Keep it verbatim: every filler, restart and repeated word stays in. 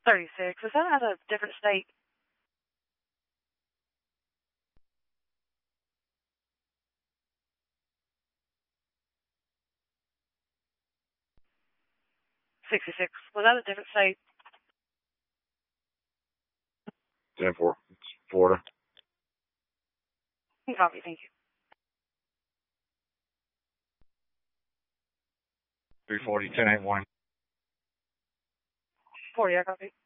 thirty-six. Is that at a different state? sixty-six. Was that a different state? ten four. It's Florida. Copy, thank you. three forty, ten eight one. forty, I copy.